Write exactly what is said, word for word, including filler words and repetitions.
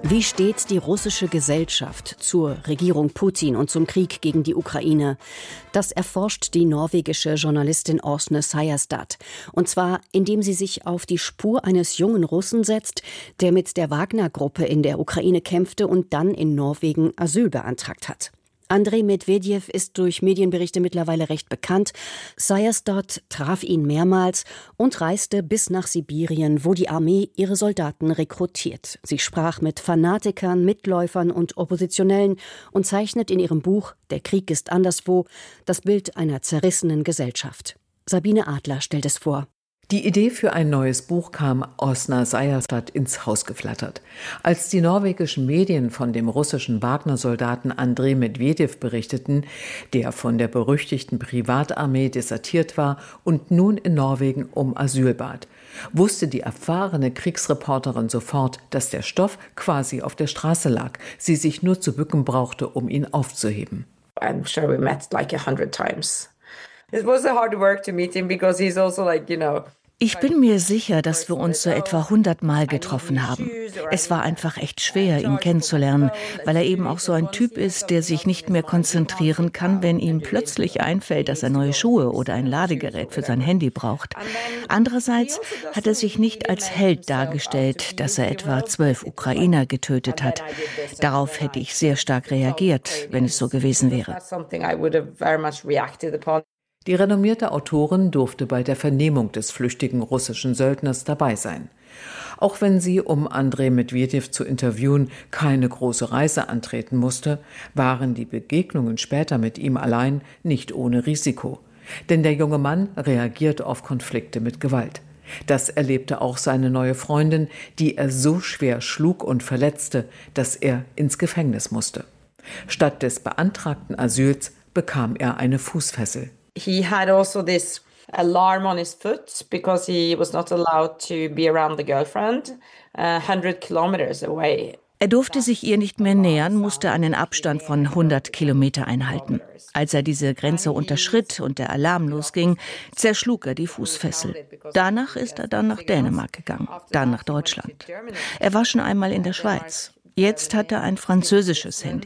Wie steht die russische Gesellschaft zur Regierung Putin und zum Krieg gegen die Ukraine? Das erforscht die norwegische Journalistin Åsne Seierstad. Und zwar, indem sie sich auf die Spur eines jungen Russen setzt, der mit der Wagner-Gruppe in der Ukraine kämpfte und dann in Norwegen Asyl beantragt hat. Andrei Medvedev ist durch Medienberichte mittlerweile recht bekannt. Seierstad traf ihn mehrmals und reiste bis nach Sibirien, wo die Armee ihre Soldaten rekrutiert. Sie sprach mit Fanatikern, Mitläufern und Oppositionellen und zeichnet in ihrem Buch »Der Krieg ist anderswo« das Bild einer zerrissenen Gesellschaft. Sabine Adler stellt es vor. Die Idee für ein neues Buch kam Åsne Seierstad ins Haus geflattert. Als die norwegischen Medien von dem russischen Wagner-Soldaten Andrei Medvedev berichteten, der von der berüchtigten Privatarmee desertiert war und nun in Norwegen um Asyl bat, wusste die erfahrene Kriegsreporterin sofort, dass der Stoff quasi auf der Straße lag, sie sich nur zu bücken brauchte, um ihn aufzuheben. I'm sure we met like a hundred times. It was a hard work to meet him because he's also like, you know. Ich bin mir sicher, dass wir uns so etwa hundert Mal getroffen haben. Es war einfach echt schwer, ihn kennenzulernen, weil er eben auch so ein Typ ist, der sich nicht mehr konzentrieren kann, wenn ihm plötzlich einfällt, dass er neue Schuhe oder ein Ladegerät für sein Handy braucht. Andererseits hat er sich nicht als Held dargestellt, dass er etwa zwölf Ukrainer getötet hat. Darauf hätte ich sehr stark reagiert, wenn es so gewesen wäre. Die renommierte Autorin durfte bei der Vernehmung des flüchtigen russischen Söldners dabei sein. Auch wenn sie, um Andrei Medvedev zu interviewen, keine große Reise antreten musste, waren die Begegnungen später mit ihm allein nicht ohne Risiko. Denn der junge Mann reagiert auf Konflikte mit Gewalt. Das erlebte auch seine neue Freundin, die er so schwer schlug und verletzte, dass er ins Gefängnis musste. Statt des beantragten Asyls bekam er eine Fußfessel. He had also this alarm on his foot because he was not allowed to be around the girlfriend uh, hundred kilometers away. Er durfte sich ihr nicht mehr nähern, musste einen Abstand von hundert Kilometer einhalten. Als er diese Grenze unterschritt und der Alarm losging, zerschlug er die Fußfessel. Danach ist er dann nach Dänemark gegangen, dann nach Deutschland. Er war schon einmal in der Schweiz. Jetzt hat er ein französisches Handy.